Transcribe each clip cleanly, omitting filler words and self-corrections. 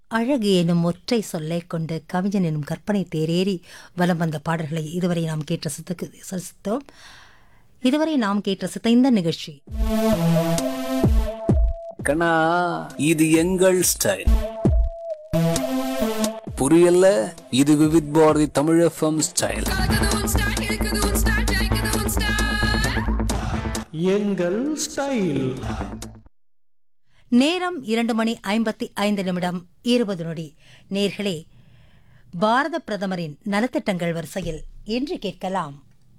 அழகு எனும் ஒற்றை சொல்லைக் கொண்டு கவிஞன் எனும் கற்பனை தேரேறி வலம் வந்த பாடல்களை இதுவரை நாம் கேட்ட ரசித்தோம். இதுவரை நாம் கேட்ட ரசித்த இந்த நிகழ்ச்சி கண்ணா, இது எங்கள் ஸ்டைல். புரியல? இது விவித் பாரதி தமிழ் எஃப்எம் ஸ்டைல். எங்கள் ஸ்டைல். நேரம் 2:55 நேர்களே, பாரத பிரதமரின் நலத்திட்டங்கள் வரிசையில் இன்று கேட்கலாம்.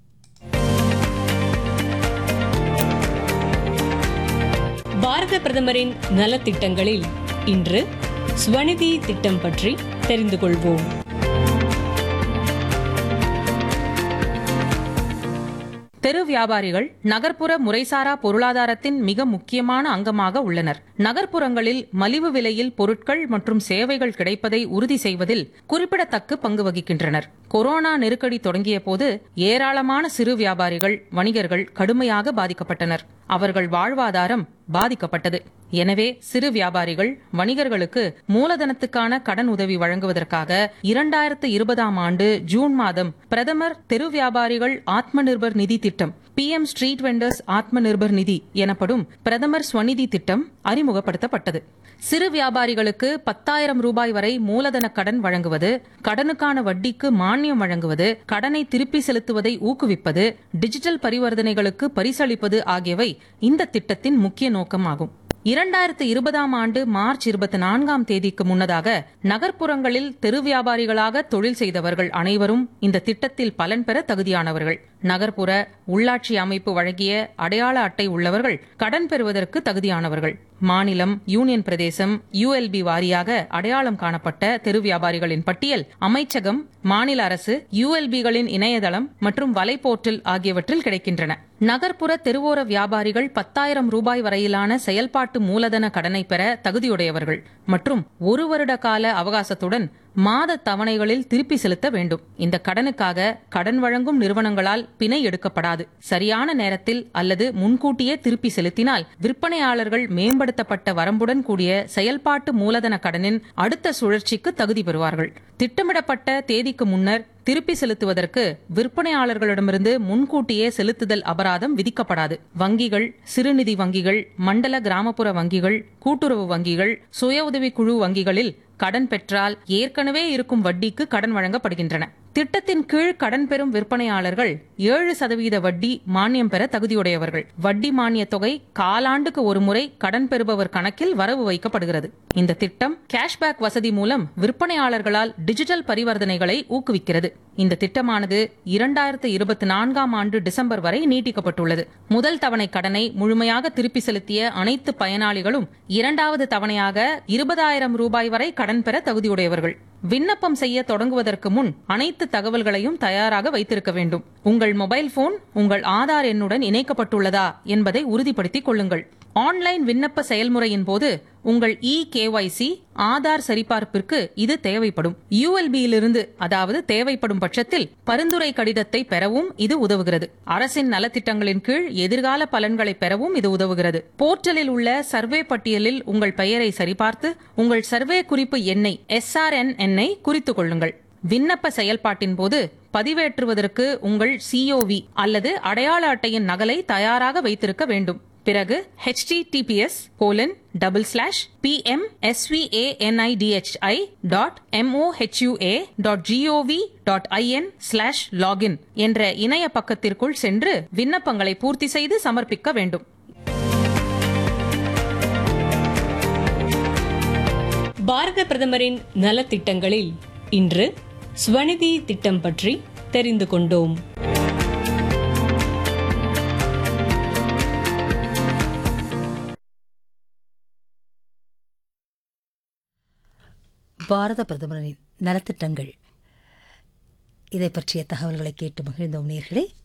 பாரத பிரதமரின் நலத்திட்டங்களில் இன்று ஸ்வநிதி திட்டம் பற்றி தெரிந்து கொள்வோம். தெரு வியாபாரிகள் நகர்ப்புற முறைசாரா பொருளாதாரத்தின் மிக முக்கியமான அங்கமாக உள்ளனர். நகர்ப்புறங்களில் மலிவு விலையில் பொருட்கள் மற்றும் சேவைகள் கிடைப்பதை உறுதி செய்வதில் குறிப்பிடத்தக்க பங்கு வகிக்கின்றனர். கொரோனா நெருக்கடி தொடங்கிய போது ஏராளமான சிறு வியாபாரிகள், வணிகர்கள் கடுமையாக பாதிக்கப்பட்டனர். அவர்கள் வாழ்வாதாரம் பாதிக்கப்பட்டது. எனவே சிறு வியாபாரிகள், வணிகர்களுக்கு மூலதனத்துக்கான கடன் உதவி வழங்குவதற்காக 2020 ஜூன் மாதம் பிரதமர் தெரு வியாபாரிகள் ஆத்ம நிர்பர் நிதி திட்டம், PM ஸ்ட்ரீட் வெண்டர்ஸ் ஆத்ம நிர்பர் நிதி எனப்படும் பிரதமர் ஸ்வநிதி திட்டம் அறிமுகப்படுத்தப்பட்டது. சிறு வியாபாரிகளுக்கு 10,000 ரூபாய் வரை மூலதன கடன் வழங்குவது, கடனுக்கான வட்டிக்கு மானியம் வழங்குவது, கடனை திருப்பி செலுத்துவதை ஊக்குவிப்பது, டிஜிட்டல் பரிவர்த்தனைகளுக்கு பரிசளிப்பது ஆகியவை இந்த திட்டத்தின் முக்கிய நோக்கமாகும். 2020 மார்ச் 24 முன்னதாக நகர்ப்புறங்களில் தெரு வியாபாரிகளாக தொழில் செய்தவர்கள் அனைவரும் இந்த திட்டத்தில் பலன் பெற தகுதியானவர்கள். நகர்ப்புற உள்ளாட்சி அமைப்பு வழங்கிய அடையாள அட்டை உள்ளவர்கள் கடன் பெறுவதற்கு தகுதியானவர்கள். மாநிலம், யூனியன் பிரதேசம், ULB வாரியாக அடையாளம் காணப்பட்ட தெரு வியாபாரிகளின் பட்டியல் அமைச்சகம், மாநில அரசு, ULBகளின் இணையதளம் மற்றும் வலைப்போர்ட்டல் ஆகியவற்றில் கிடைக்கின்றன. நகர்ப்புற தெருவோர வியாபாரிகள் 10,000 ரூபாய் வரையிலான செயல்பாட்டு மூலதன கடனை பெற தகுதியுடையவர்கள் மற்றும் 1 வருட கால அவகாசத்துடன் மாத தவணைகளில் திருப்பி செலுத்த வேண்டும். இந்த கடனுக்காக கடன் வழங்கும் நிறுவனங்களால் பிணை எடுக்கப்படாது. சரியான நேரத்தில் அல்லது முன்கூட்டியே திருப்பி செலுத்தினால் விற்பனையாளர்கள் மேம்படுத்தப்பட்ட வரம்புடன் கூடிய செயல்பாட்டு மூலதன கடனின் அடுத்த சுழற்சிக்கு தகுதி பெறுவார்கள். திட்டமிடப்பட்ட தேதிக்கு முன்னர் திருப்பி செலுத்துவதற்கு விற்பனையாளர்களிடமிருந்து முன்கூட்டியே செலுத்துதல் அபராதம் விதிக்கப்படாது. வங்கிகள், சிறுநிதி வங்கிகள், மண்டல கிராமப்புற வங்கிகள், கூட்டுறவு வங்கிகள், சுய உதவிக்குழு வங்கிகளில் கடன் பெற்றால் ஏற்கனவே இருக்கும் வட்டிக்கு கடன் வழங்கப்படுகின்றன. திட்டத்தின் கீழ் கடன் பெறும் விற்பனையாளர்கள் 7% வட்டி மானியம் பெற தகுதியுடையவர்கள். வட்டி மானிய தொகை காலாண்டுக்கு ஒரு முறை கடன் பெறுபவர் கணக்கில் வரவு வைக்கப்படுகிறது. இந்த திட்டம் கேஷ்பேக் வசதி மூலம் விற்பனையாளர்களால் டிஜிட்டல் பரிவர்த்தனைகளை ஊக்குவிக்கிறது. இந்த திட்டமானது 2024 டிசம்பர் வரை நீட்டிக்கப்பட்டுள்ளது. முதல் தவணை கடனை முழுமையாக திருப்பி செலுத்திய அனைத்து பயனாளிகளும் 2வது தவணையாக 20,000 ரூபாய் வரை கடன் பெற தகுதியுடையவர்கள். விண்ணப்பம் செய்ய தொடங்குவதற்கு முன் அனைத்து தகவல்களையும் தயாராக வைத்திருக்க வேண்டும். உங்கள் மொபைல் போன் உங்கள் ஆதார் எண்ணுடன் இணைக்கப்பட்டுள்ளதா என்பதை உறுதிப்படுத்திக் கொள்ளுங்கள். ஆன்லைன் விண்ணப்ப செயல்முறையின் போது உங்கள் KYC ஆதார் சரிபார்ப்பிற்கு இது தேவைப்படும். ULBயிலிருந்து, அதாவது தேவைப்படும் பட்சத்தில் பரிந்துரை கடிதத்தை பெறவும் இது உதவுகிறது. அரசின் நலத்திட்டங்களின் கீழ் எதிர்கால பலன்களை பெறவும் இது உதவுகிறது. போர்ட்டலில் உள்ள சர்வே பட்டியலில் உங்கள் பெயரை சரிபார்த்து உங்கள் சர்வே குறிப்பு எண்ணை SRN எண்ணை குறித்துக் கொள்ளுங்கள். விண்ணப்ப செயல்பாட்டின் போது பதிவேற்றுவதற்கு உங்கள் COV அல்லது அடையாள அட்டையின் நகலை தயாராக வைத்திருக்க வேண்டும். பிறகு https://pmsvanithi.mohua.gov.in/login என்ற இணைய பக்கத்திற்குள் சென்று விண்ணப்பங்களை பூர்த்தி செய்து சமர்ப்பிக்க வேண்டும். பாரத பிரதமரின் நலத்திட்டங்களில் இன்று ஸ்வநிதி திட்டம் பற்றி தெரிந்து கொண்டோம். பாரத பிரதமரின் நலத்திட்டங்கள், இதை பற்றிய தகவல்களை கேட்டு மகிழ்ந்தோம் நேர்களே.